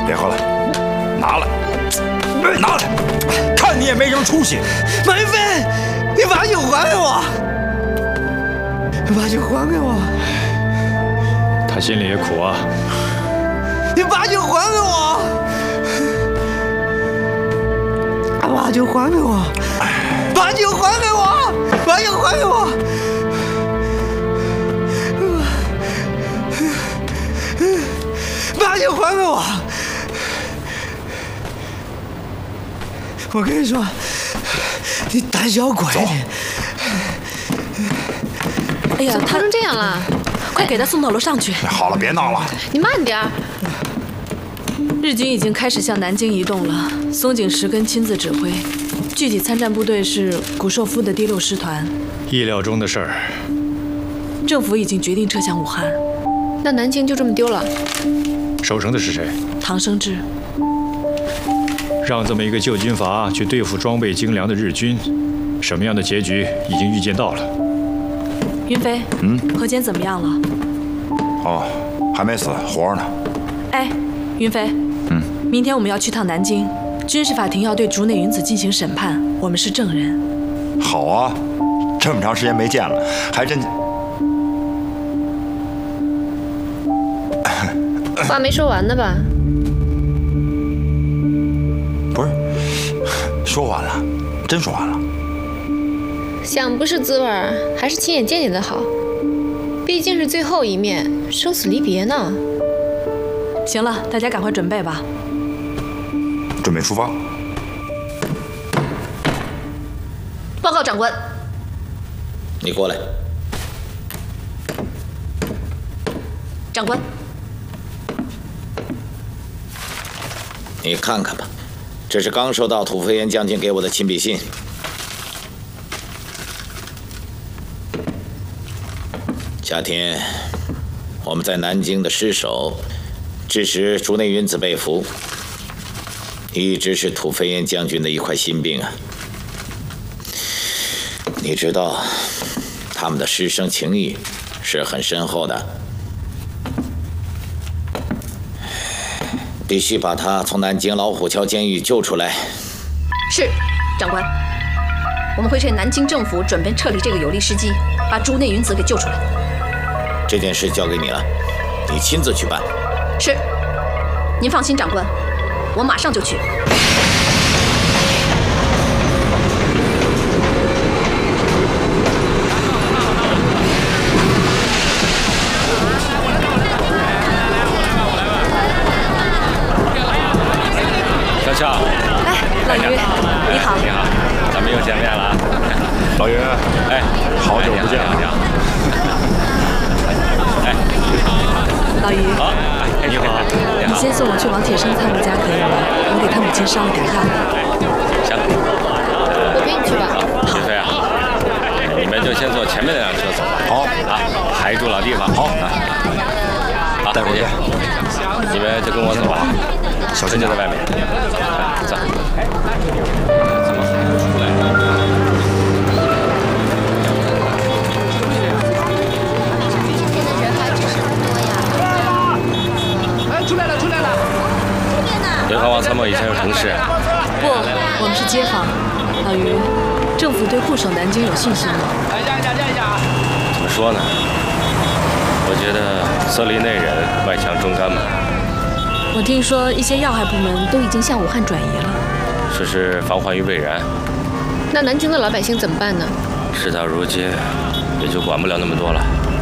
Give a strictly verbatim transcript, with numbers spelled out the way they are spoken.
别喝了，拿来，拿来，看你也没什么出息。 马云飞，你把酒还给我，把酒还给我。 他心里也苦啊。 你把酒还给我，把酒还给我，把酒还给我，把酒还给我。 把酒还给我！我跟你说，你胆小鬼！ 哎呀，他成这样了，快给他送到楼上去！ 好了，别闹了， 你慢点儿。日军已经开始向南京移动了，松井石根亲自指挥，具体参战部队是谷寿夫的第六师团。 意料中的事儿。 政府已经决定撤向武汉， 那南京就这么丢了？ 守城的是谁？ 唐生智。 让这么一个旧军阀去对付装备精良的日军，什么样的结局已经预见到了。 云飞， 嗯， 何坚怎么样了？ 哦，还没死，活着呢。 哎，云飞， 嗯， 明天我们要去趟南京，军事法庭要对竹内云子进行审判，我们是证人。 好啊，这么长时间没见了，还真。 话没说完呢吧？ 不是，说完了，真说完了。 想不是滋味儿，还是亲眼见见的好。毕竟是最后一面，生死离别呢。 行了，大家赶快准备吧。 准备出发。 报告长官。 你过来。 长官。 你看看吧，这是刚收到土肥原将军给我的亲笔信。夏天，我们在南京的失守，致使竹内云子被俘，一直是土肥原将军的一块心病啊。你知道，他们的师生情谊是很深厚的。 必须把他从南京老虎桥监狱救出来。 是，长官，我们会趁南京政府准备撤离这个有利时机，把竹内云子给救出来。 这件事交给你了，你亲自去办。 是，您放心，长官，我马上就去。 小， 哎，老于，你好， 你好，咱们又见面了啊！ 老于， 哎， 好久不见了， 你好，哎， 老于， 好，哎，你好， 你先送我去王铁生他们家可以吗？我给他母亲捎了点药。 行， 我陪你去吧。 云飞啊，你们就先坐前面那辆车走吧。 好啊，还住老地方。好啊，好， 待会儿见。 你们就跟我走吧。 小陈就在外面，走。怎么还不出来？ 今天的人还真是不多呀！ 哎，出来了，出来了！ 这边呢？ 联合王参谋以前有同事。 不，我们是街坊。老于，政府对固守南京有信心吗？ 哎，让一下，让一下。 怎么说呢？我觉得色厉内荏，外强中干嘛。 我听说一些要害部门都已经向武汉转移了。 这是防患于未然。 那南京的老百姓怎么办呢？ 事到如今，也就管不了那么多了。